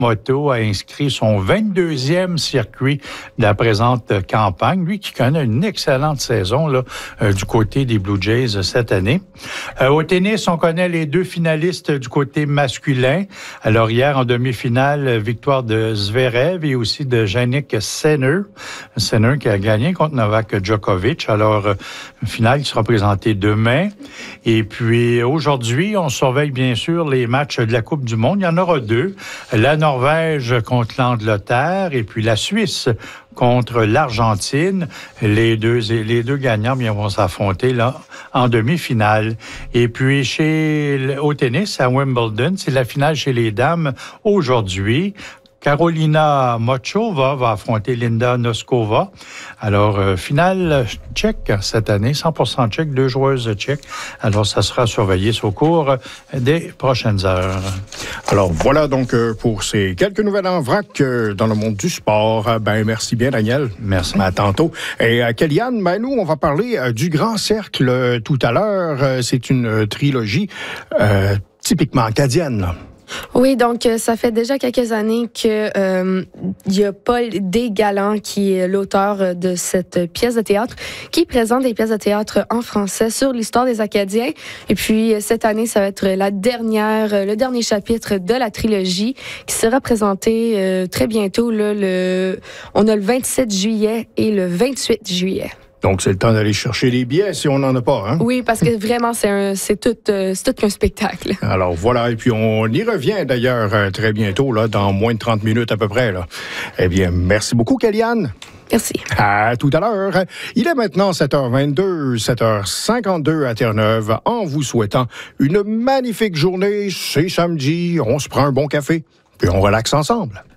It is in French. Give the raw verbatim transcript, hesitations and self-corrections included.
Moto a inscrit son vingt-deuxième circuit de la présente campagne. Lui qui connaît une excellente saison là, euh, du côté des Blue Jays euh, cette année. Euh, au tennis, on connaît les deux finalistes du côté masculin. Alors hier, en demi-finale, victoire de Zverev et aussi de Jannik Sinner. Sinner qui a gagné contre Novak Djokovic. Alors, euh, finale qui sera présentée demain. Et puis aujourd'hui, on surveille bien sûr les matchs de la Coupe du Monde. Il y en aura deux. La Norvège contre l'Angleterre et puis la Suisse contre l'Argentine. Les deux, les deux gagnants bien, vont s'affronter là en demi-finale. Et puis chez au tennis à Wimbledon, c'est la finale chez les dames aujourd'hui. Karolina Muchova va affronter Linda Noskova. Alors, euh, finale tchèque cette année, cent pour cent tchèque, deux joueuses tchèques. Alors, ça sera surveillé au cours des prochaines heures. Alors, voilà donc euh, pour ces quelques nouvelles en vrac euh, dans le monde du sport. Ben, merci bien, Daniel. Merci. À tantôt. Et euh, Kellyanne, ben, nous, on va parler euh, du Grand Cercle euh, tout à l'heure. Euh, c'est une euh, trilogie euh, typiquement acadienne, là. Oui, donc ça fait déjà quelques années que euh, il y a Paul Desgallant qui est l'auteur de cette pièce de théâtre qui présente des pièces de théâtre en français sur l'histoire des Acadiens. Et puis cette année, ça va être la dernière, le dernier chapitre de la trilogie qui sera présenté euh, très bientôt. Là, le, on a le vingt-sept juillet et le vingt-huit juillet. Donc, c'est le temps d'aller chercher les billets si on n'en a pas, hein? Oui, parce que vraiment, c'est, un, c'est, tout, euh, c'est tout qu'un spectacle. Alors, voilà. Et puis, on y revient d'ailleurs euh, très bientôt, là, dans moins de trente minutes à peu près, là. Eh bien, merci beaucoup, Kellyanne. Merci. À tout à l'heure. Il est maintenant sept heures vingt-deux, sept heures cinquante-deux à Terre-Neuve, en vous souhaitant une magnifique journée. C'est samedi, on se prend un bon café, puis on relaxe ensemble.